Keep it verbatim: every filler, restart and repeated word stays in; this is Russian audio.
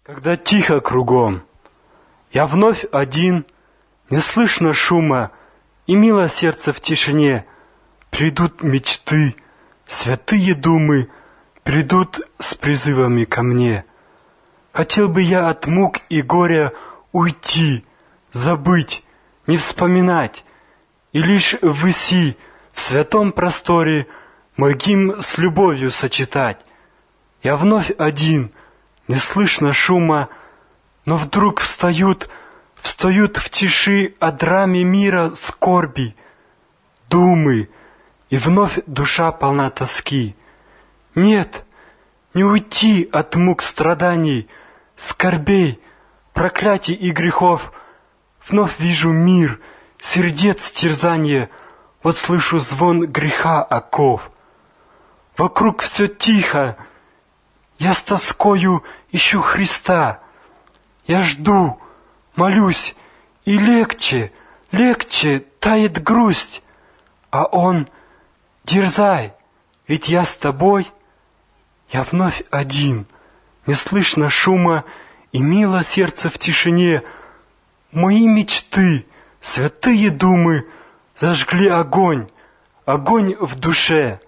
Когда тихо кругом, я вновь один, не слышно шума, и мило сердце в тишине. Придут мечты, святые думы, придут с призывами ко мне. Хотел бы я от мук и горя уйти, забыть, не вспоминать, и лишь ввыси, в святом просторе, мой гимн с любовью сочетать. Я вновь один, не слышно шума, но вдруг встают, встают в тиши о драме мира скорби, думы, и вновь душа полна тоски. Нет, не уйти от мук страданий, скорбей, проклятий и грехов. Вновь вижу мир, сердец терзанье, вот слышу звон греха оков. Вокруг все тихо, я с тоскою ищу Христа. Я жду, молюсь, и легче, легче тает грусть. А Он: дерзай, ведь я с тобой. Я вновь один, не слышно шума, и мило сердце в тишине. Мои мечты, святые думы зажгли огонь, огонь в душе.